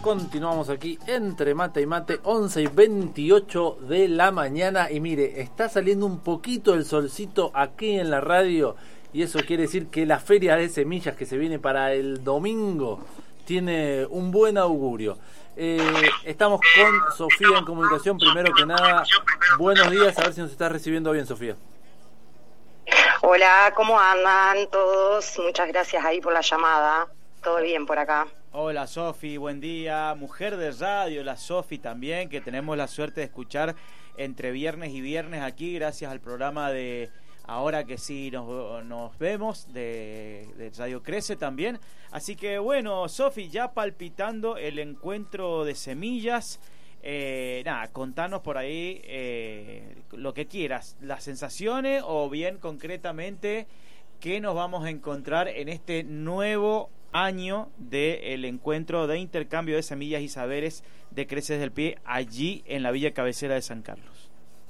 Continuamos aquí entre mate y mate, 11:28 de la mañana. Y mire, está saliendo un poquito el solcito aquí en la radio. Y eso quiere decir que la feria de semillas que se viene para el domingo tiene un buen augurio. Estamos con Sofía en comunicación. Primero que nada, buenos días. A ver si nos está recibiendo bien, Sofía. Hola, ¿cómo andan todos? Muchas gracias ahí por la llamada. Todo bien por acá. Hola Sofi, buen día, mujer de radio, la Sofi también, que tenemos la suerte de escuchar entre viernes y viernes aquí, gracias al programa de Ahora que sí nos vemos, de Radio Crece también. Así que bueno, Sofi, ya palpitando el encuentro de semillas, contanos por ahí lo que quieras, las sensaciones o bien concretamente qué nos vamos a encontrar en este nuevo año del encuentro de intercambio de semillas y saberes de Creces del Pie allí en la Villa Cabecera de San Carlos.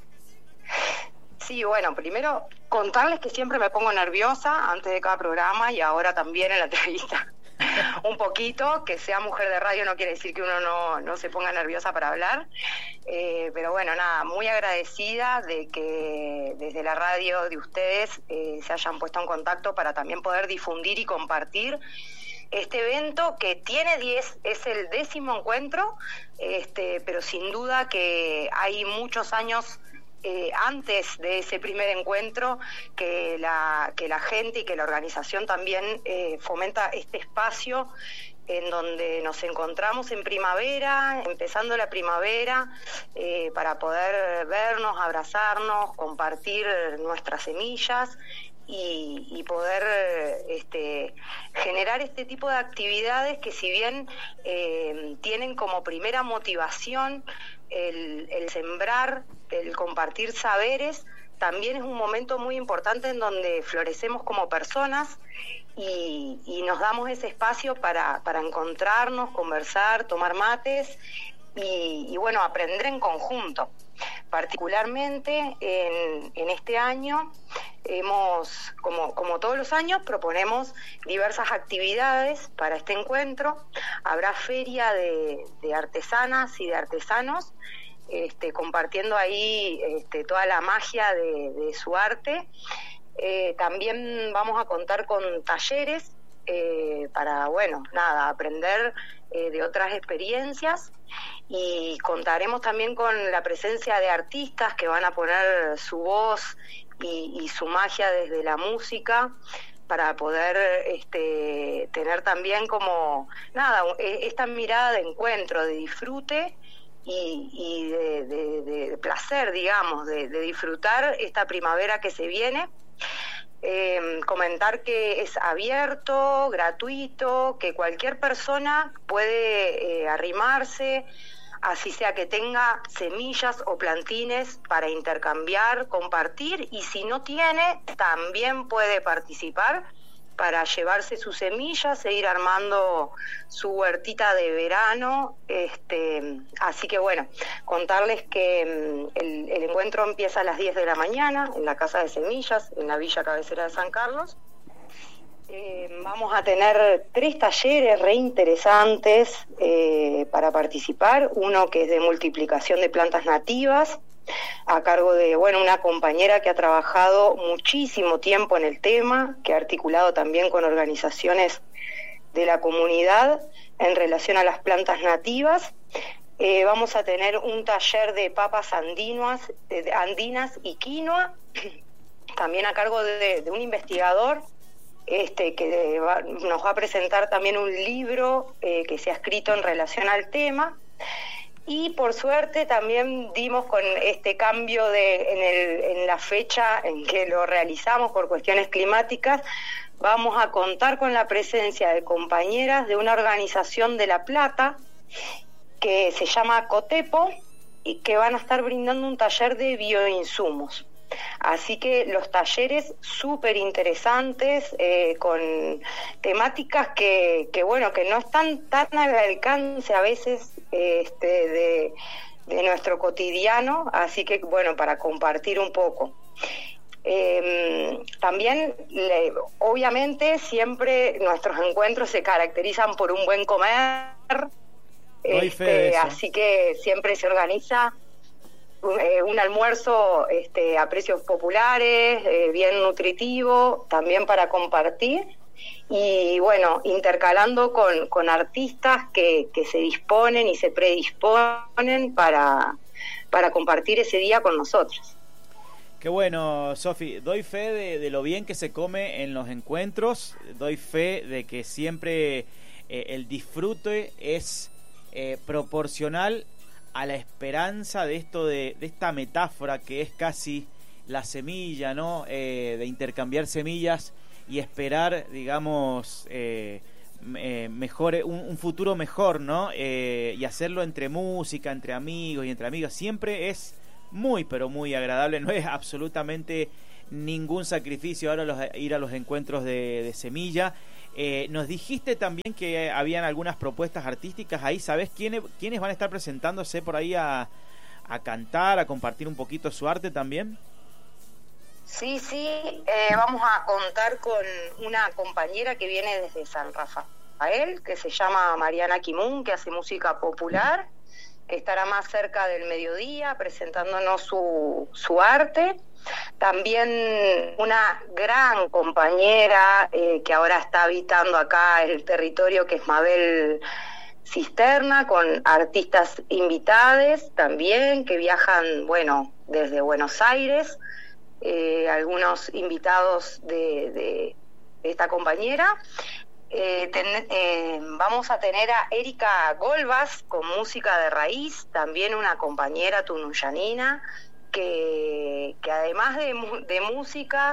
Sí, bueno, primero contarles que siempre me pongo nerviosa antes de cada programa y ahora también en la entrevista un poquito. Que sea mujer de radio no quiere decir que uno no se ponga nerviosa para hablar, pero bueno, nada, muy agradecida de que desde la radio de ustedes se hayan puesto en contacto para también poder difundir y compartir este evento que es el 10º encuentro, pero sin duda que hay muchos años antes de ese primer encuentro que la gente y que la organización también fomenta este espacio en donde nos encontramos en primavera, empezando la primavera, para poder vernos, abrazarnos, compartir nuestras semillas y poder generar este tipo de actividades que, si bien tienen como primera motivación el sembrar, el compartir saberes, también es un momento muy importante en donde florecemos como personas y nos damos ese espacio para encontrarnos, conversar, tomar mates y bueno, aprender en conjunto. Particularmente en este año hemos, como todos los años, proponemos diversas actividades para este encuentro. Habrá feria de artesanas y de artesanos, compartiendo ahí toda la magia de su arte. También vamos a contar con talleres para, aprender de otras experiencias, y contaremos también con la presencia de artistas que van a poner su voz y su magia desde la música para poder tener también esta mirada de encuentro, de disfrute y de placer, digamos, de disfrutar esta primavera que se viene. Comentar que es abierto, gratuito, que cualquier persona puede arrimarse, así sea que tenga semillas o plantines para intercambiar, compartir, y si no tiene, también puede participar para llevarse sus semillas e ir armando su huertita de verano. Así que bueno, contarles que el encuentro empieza a las 10 de la mañana en la Casa de Semillas, en la Villa Cabecera de San Carlos. Vamos a tener 3 talleres re interesantes para participar. Uno que es de multiplicación de plantas nativas, a cargo de una compañera que ha trabajado muchísimo tiempo en el tema, que ha articulado también con organizaciones de la comunidad en relación a las plantas nativas. Vamos a tener un taller de papas andinas y quinoa, también a cargo de un investigador que nos va a presentar también un libro que se ha escrito en relación al tema. Y por suerte también dimos con este cambio en la fecha en que lo realizamos por cuestiones climáticas. Vamos a contar con la presencia de compañeras de una organización de La Plata que se llama Cotepo y que van a estar brindando un taller de bioinsumos. Así que los talleres súper interesantes, con temáticas que no están tan al alcance a veces de nuestro cotidiano, así que para compartir un poco. También, obviamente, siempre nuestros encuentros se caracterizan por un buen comer. Doy fe de eso. Así que siempre se organiza un almuerzo a precios populares, bien nutritivo, también para compartir. Y bueno, intercalando con artistas que se disponen y se predisponen para compartir ese día con nosotros. Qué bueno, Sofi. Doy fe de lo bien que se come en los encuentros. Doy fe de que siempre el disfrute es proporcional a la esperanza de esta metáfora que es casi la semilla, ¿no? De intercambiar semillas y esperar, digamos, mejor, un futuro mejor, ¿no? Y hacerlo entre música, entre amigos y entre amigas. Siempre es muy, pero muy agradable. No es absolutamente ningún sacrificio ahora ir a los encuentros de Semilla. Nos dijiste también que habían algunas propuestas artísticas ahí. ¿Sabés quiénes van a estar presentándose por ahí a cantar, a compartir un poquito su arte también? Sí, vamos a contar con una compañera que viene desde San Rafael, que se llama Mariana Kimun, que hace música popular, que estará más cerca del mediodía presentándonos su arte. También una gran compañera que ahora está habitando acá el territorio, que es Mabel Cisterna, con artistas invitados también, que viajan, desde Buenos Aires. Algunos invitados de esta compañera. Vamos a tener a Erika Golbas con música de raíz, también una compañera tunuyanina que además de música,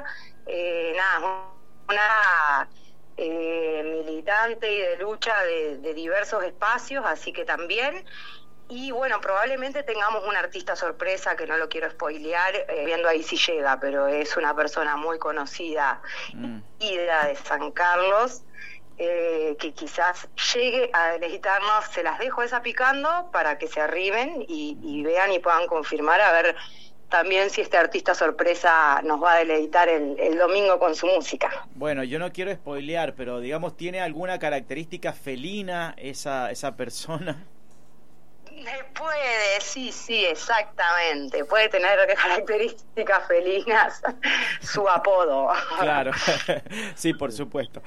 una militante y de lucha de diversos espacios, así que también. Y bueno, probablemente tengamos un artista sorpresa que no lo quiero spoilear, viendo ahí si llega, pero es una persona muy conocida, ida de San Carlos, que quizás llegue a deleitarnos. Se las dejo esa picando para que se arriben y vean y puedan confirmar, a ver también si este artista sorpresa nos va a deleitar el domingo con su música. Bueno, yo no quiero spoilear, pero digamos, ¿tiene alguna característica felina esa persona? Puede, sí, exactamente. Puede tener características felinas, su apodo. Claro, sí, por supuesto.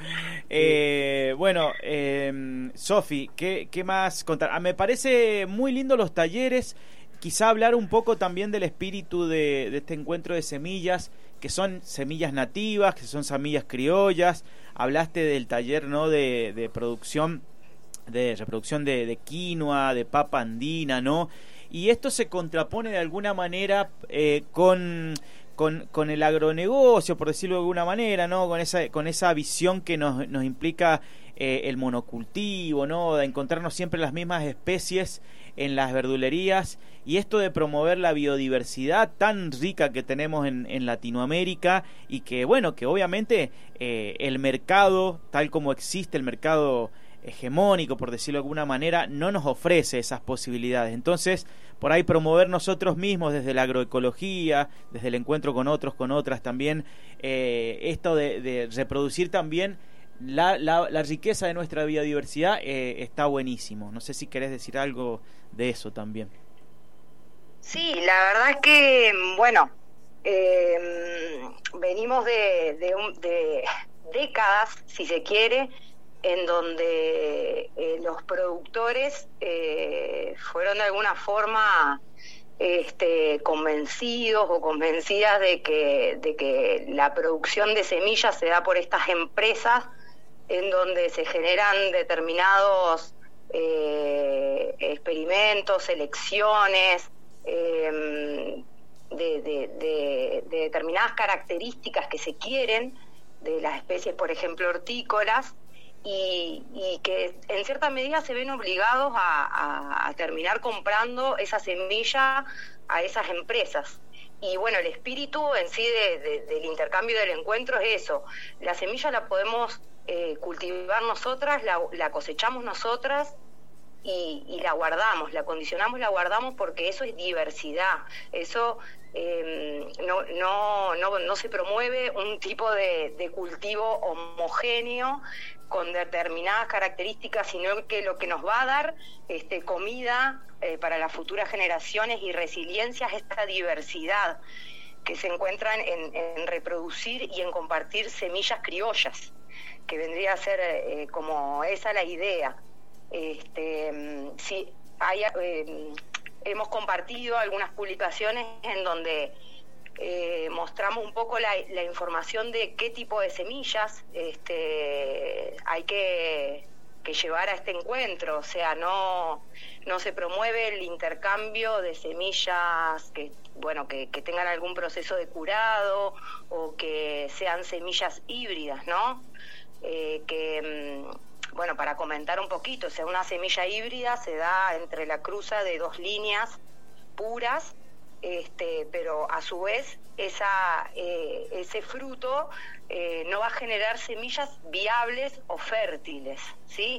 Sofi, ¿qué más contar? Me parece muy lindo los talleres. Quizá hablar un poco también del espíritu de este encuentro de semillas, que son semillas nativas, que son semillas criollas. Hablaste del taller, ¿no?, de producción, de reproducción de quinoa, de papa andina, ¿no? Y esto se contrapone de alguna manera con el agronegocio, por decirlo de alguna manera, ¿no? Con esa visión que nos implica el monocultivo, ¿no? De encontrarnos siempre las mismas especies en las verdulerías, y esto de promover la biodiversidad tan rica que tenemos en Latinoamérica, y que obviamente el mercado, tal como existe el mercado hegemónico, por decirlo de alguna manera, no nos ofrece esas posibilidades. Entonces, por ahí promover nosotros mismos desde la agroecología, desde el encuentro con otros, con otras también, esto de reproducir también la riqueza de nuestra biodiversidad, está buenísimo. No sé si querés decir algo de eso también. Sí, la verdad es que, venimos de décadas, si se quiere, en donde los productores fueron de alguna forma convencidos o convencidas de que la producción de semillas se da por estas empresas, en donde se generan determinados experimentos, selecciones de determinadas características que se quieren de las especies, por ejemplo, hortícolas, y que en cierta medida se ven obligados a terminar comprando esa semilla a esas empresas. Y el espíritu en sí del intercambio del encuentro es eso. La semilla la podemos cultivar nosotras, la cosechamos nosotras y la guardamos, la condicionamos, la guardamos, porque eso es diversidad. Eso no se promueve un tipo de cultivo homogéneo con determinadas características, sino que lo que nos va a dar comida para las futuras generaciones y resiliencia es esta diversidad que se encuentran en reproducir y en compartir semillas criollas, que vendría a ser como esa la idea. Sí, hemos compartido algunas publicaciones en donde mostramos un poco la información de qué tipo de semillas hay que llevar a este encuentro. O sea, no se promueve el intercambio de semillas que tengan algún proceso de curado o que sean semillas híbridas, ¿no? Para comentar un poquito, o sea, una semilla híbrida se da entre la cruza de dos líneas puras, pero a su vez ese fruto no va a generar semillas viables o fértiles, ¿sí?